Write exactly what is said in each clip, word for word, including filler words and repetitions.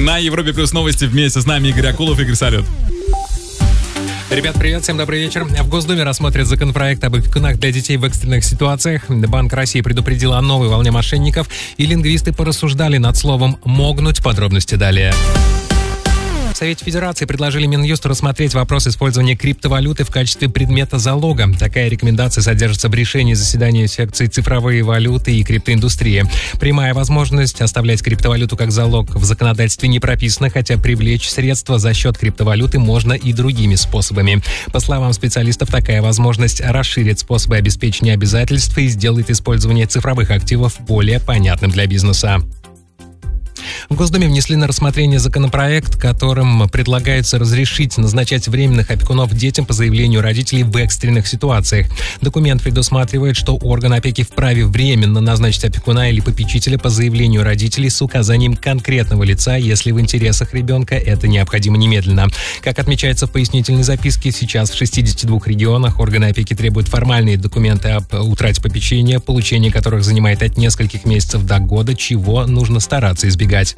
На Европе Плюс новости вместе с нами Игорь Акулов. Игорь, салют. Ребят, привет, всем добрый вечер. В Госдуме рассмотрят законопроект об опекунах для детей в экстренных ситуациях. Банк России предупредил о новой волне мошенников, и лингвисты порассуждали над словом «могнуть». Подробности далее. В Совете Федерации предложили Минюсту рассмотреть вопрос использования криптовалюты в качестве предмета залога. Такая рекомендация содержится в решении заседания секции «Цифровые валюты и криптоиндустрия». Прямая возможность оставлять криптовалюту как залог в законодательстве не прописана, хотя привлечь средства за счет криптовалюты можно и другими способами. По словам специалистов, такая возможность расширит способы обеспечения обязательств и сделает использование цифровых активов более понятным для бизнеса. В Госдуме внесли на рассмотрение законопроект, которым предлагается разрешить назначать временных опекунов детям по заявлению родителей в экстренных ситуациях. Документ предусматривает, что орган опеки вправе временно назначить опекуна или попечителя по заявлению родителей с указанием конкретного лица, если в интересах ребенка это необходимо немедленно. Как отмечается в пояснительной записке, сейчас в шестидесяти двух регионах органы опеки требуют формальные документы об утрате попечения, получение которых занимает от нескольких месяцев до года, чего нужно стараться избегать.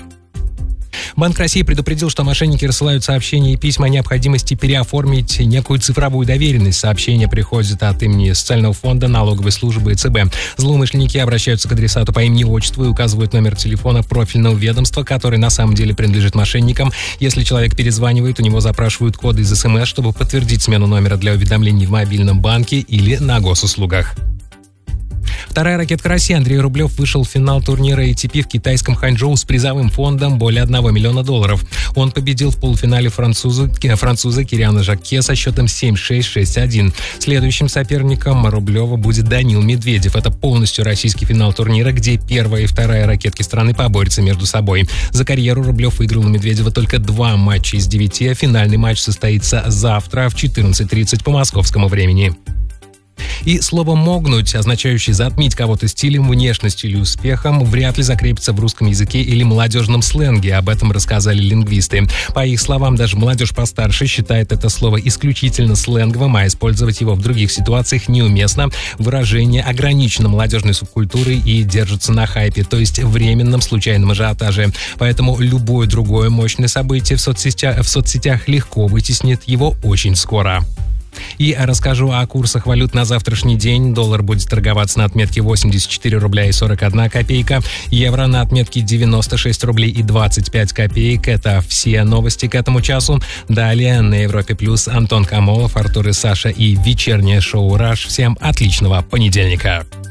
Банк России предупредил, что мошенники рассылают сообщения и письма о необходимости переоформить некую цифровую доверенность. Сообщение приходит от имени Социального фонда, налоговой службы и ЦБ. Злоумышленники обращаются к адресату по имени и отчеству и указывают номер телефона профильного ведомства, который на самом деле принадлежит мошенникам. Если человек перезванивает, у него запрашивают коды из СМС, чтобы подтвердить смену номера для уведомлений в мобильном банке или на госуслугах. Вторая ракетка России Андрей Рублев вышел в финал турнира эй ти пи в китайском Ханчжоу с призовым фондом более одного миллиона долларов. Он победил в полуфинале француза, француза Кириана Жакке со счетом семь шесть шесть один. Следующим соперником Рублева будет Данил Медведев. Это полностью российский финал турнира, где первая и вторая ракетки страны поборются между собой. За карьеру Рублев выиграл у Медведева только два матча из девяти, а финальный матч состоится завтра в четырнадцать тридцать по московскому времени. И слово «могнуть», означающее затмить кого-то стилем, внешностью или успехом, вряд ли закрепится в русском языке или молодежном сленге. Об этом рассказали лингвисты. По их словам, даже молодежь постарше считает это слово исключительно сленговым, а использовать его в других ситуациях неуместно. Выражение ограничено молодежной субкультурой и держится на хайпе, то есть временном случайном ажиотаже. Поэтому любое другое мощное событие в соцсетях, в соцсетях легко вытеснит его очень скоро. И расскажу о курсах валют на завтрашний день. Доллар будет торговаться на отметке восемьдесят четыре рубля и сорок одна копейка. Евро на отметке девяносто шесть рублей и двадцать пять копеек. Это все новости к этому часу. Далее на Европе Плюс Антон Камолов, Артур и Саша и вечернее шоу «Раш». Всем отличного понедельника.